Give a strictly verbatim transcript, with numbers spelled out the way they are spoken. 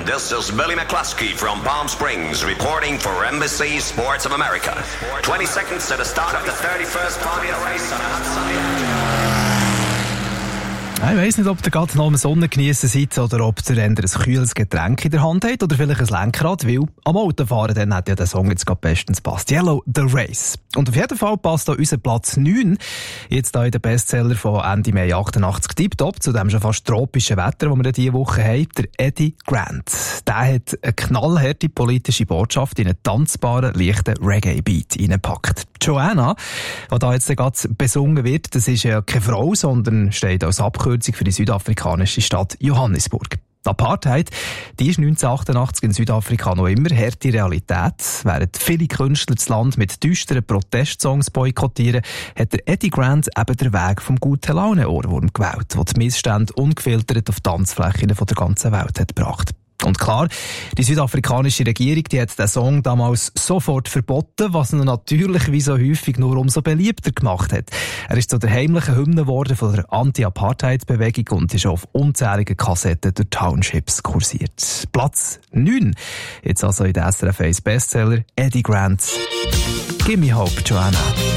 This is Billy McCluskey from Palm Springs reporting for Embassy Sports of America. twenty seconds to the start of the thirty-first Formula Race on a hot sunny afternoon. Ich weiss nicht, ob ihr gerade noch am Sonnengeniessen seid oder ob ihr eher ein kühles Getränk in der Hand habt oder vielleicht ein Lenkrad, weil am Autofahren dann hat ja der Song jetzt gerade bestens passt. Yellow, The Race. Und auf jeden Fall passt auch unser Platz neun jetzt da in den Bestseller von Ende Mai achtundachtzig tiptop, zu dem schon fast tropischen Wetter, das wir diese Woche haben, der Eddie Grant. Der hat eine knallharte politische Botschaft in einen tanzbaren, leichten Reggae-Beat reingepackt. Joanna, die da jetzt gerade besungen wird, das ist ja keine Frau, sondern steht als Abkürzung für die südafrikanische Stadt Johannesburg. Die Apartheid, die ist neunzehnhundertachtundachtzig in Südafrika noch immer harte Realität. Während viele Künstler das Land mit düsteren Protestsongs boykottieren, hat der Eddie Grant eben den Weg vom Gute-Laune-Ohrwurm gewählt, der die Missstände ungefiltert auf Tanzflächen von der ganzen Welt hat gebracht. Und klar, die südafrikanische Regierung, die hat den Song damals sofort verboten, was ihn natürlich wie so häufig nur umso beliebter gemacht hat. Er ist zu der heimlichen Hymne geworden von der Anti-Apartheid-Bewegung und ist auf unzähligen Kassetten durch Townships kursiert. Platz neun. Jetzt also in der S R F eins Bestseller Eddie Grant. Give me hope, Joanna.